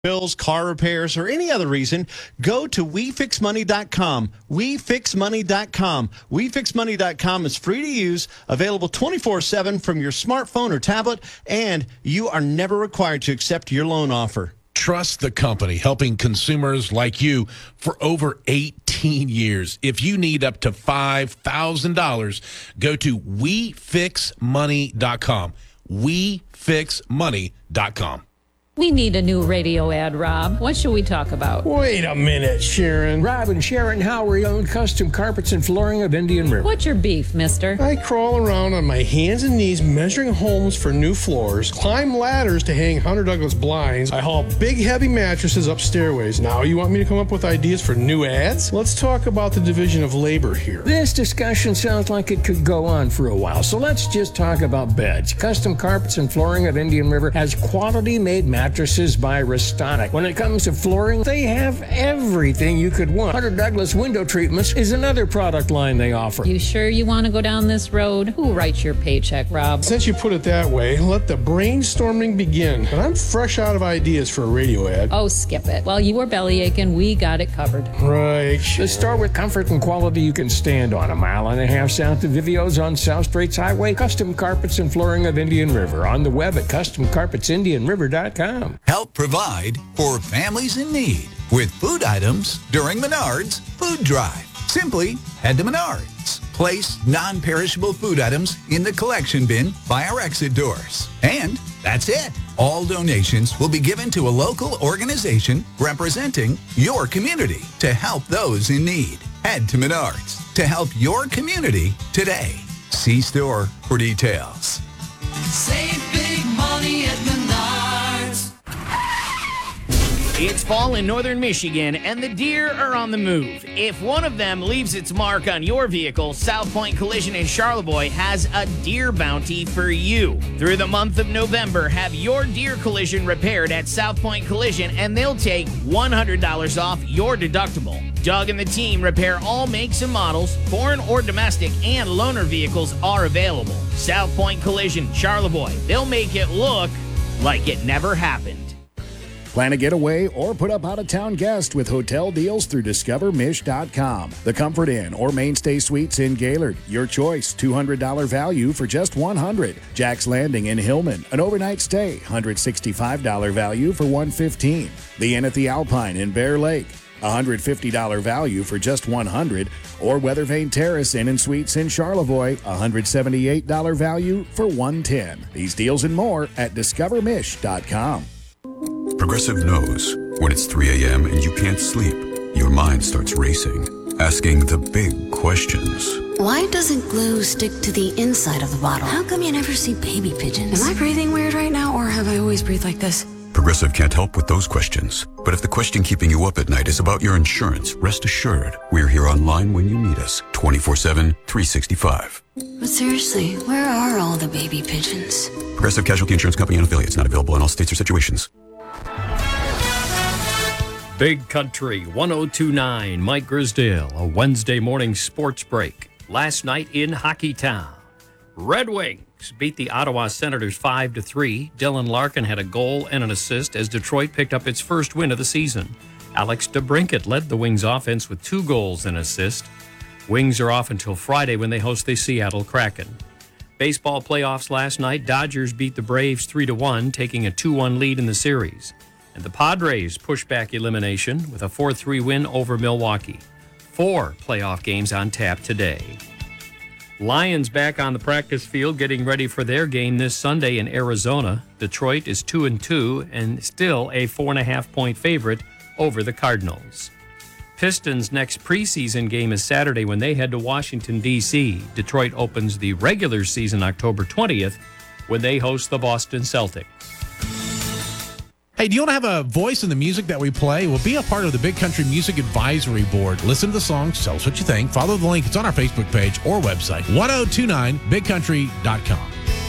bills, car repairs, or any other reason, go to WeFixMoney.com. WeFixMoney.com. WeFixMoney.com is free to use, available 24/7 from your smartphone or tablet, and you are never required to accept your loan offer. Trust the company, helping consumers like you for over 18 years. If you need up to $5,000, go to WeFixMoney.com. WeFixMoney.com. We need a new radio ad, Rob. What should we talk about? Wait a minute, Sharon. Rob and Sharon Howery own Custom Carpets and Flooring of Indian River. What's your beef, mister? I crawl around on my hands and knees measuring homes for new floors, climb ladders to hang Hunter Douglas blinds. I haul big, heavy mattresses up stairways. Now you want me to come up with ideas for new ads? Let's talk about the division of labor here. This discussion sounds like it could go on for a while, so let's just talk about beds. Custom Carpets and Flooring of Indian River has quality-made mattresses by Restonic. When it comes to flooring, they have everything you could want. Hunter Douglas Window Treatments is another product line they offer. You sure you want to go down this road? Who writes your paycheck, Rob? Since you put it that way, let the brainstorming begin. And I'm fresh out of ideas for a radio ad. Oh, skip it. While you were belly aching, we got it covered. Right. The store with comfort and quality you can stand on. A mile and a half south of Vivio's on South Straits Highway. Custom Carpets and Flooring of Indian River. On the web at CustomCarpetsIndianRiver.com. Help provide for families in need with food items during Menards Food Drive. Simply head to Menards. Place non-perishable food items in the collection bin by our exit doors. And that's it. All donations will be given to a local organization representing your community to help those in need. Head to Menards to help your community today. See store for details. Save big money at Menards. It's fall in northern Michigan, and the deer are on the move. If one of them leaves its mark on your vehicle, South Point Collision in Charlevoix has a deer bounty for you. Through the month of November, have your deer collision repaired at South Point Collision, and they'll take $100 off your deductible. Doug and the team repair all makes and models, foreign or domestic, and loaner vehicles are available. South Point Collision, Charlevoix. They'll make it look like it never happened. Plan a getaway or put up out-of-town guest with hotel deals through DiscoverMish.com. The Comfort Inn or Mainstay Suites in Gaylord. Your choice, $200 value for just $100. Jack's Landing in Hillman, an overnight stay, $165 value for $115. The Inn at the Alpine in Bear Lake, $150 value for just $100. Or Weathervane Terrace Inn and Suites in Charlevoix, $178 value for $110. These deals and more at DiscoverMish.com. Progressive knows when it's 3 a.m. and you can't sleep, your mind starts racing, asking the big questions. Why doesn't glue stick to the inside of the bottle? How come you never see baby pigeons? Am I breathing weird right now, or have I always breathed like this? Progressive can't help with those questions. But if the question keeping you up at night is about your insurance, rest assured, we're here online when you need us, 24/7, 365. But seriously, where are all the baby pigeons? Progressive Casualty Insurance Company and affiliates, not available in all states or situations. Big Country 102.9, Mike Grisdale, a Wednesday morning sports break. Last night in Hockey Town, Red Wings beat the Ottawa Senators 5-3. Dylan Larkin had a goal and an assist as Detroit picked up its first win of the season. Alex DeBrincat led the Wings offense with 2 goals and an assist. Wings are off until Friday when they host the Seattle Kraken. Baseball playoffs last night, Dodgers beat the Braves 3-1, taking a 2-1 lead in the series. And the Padres push back elimination with a 4-3 win over Milwaukee. 4 playoff games on tap today. Lions back on the practice field getting ready for their game this Sunday in Arizona. Detroit is 2-2 and still a 4.5-point favorite over the Cardinals. Pistons' next preseason game is Saturday when they head to Washington, D.C. Detroit opens the regular season October 20th when they host the Boston Celtics. Hey, do you want to have a voice in the music that we play? Well, be a part of the Big Country Music Advisory Board. Listen to the songs, tell us what you think. Follow the link. It's on our Facebook page or website, 1029bigcountry.com.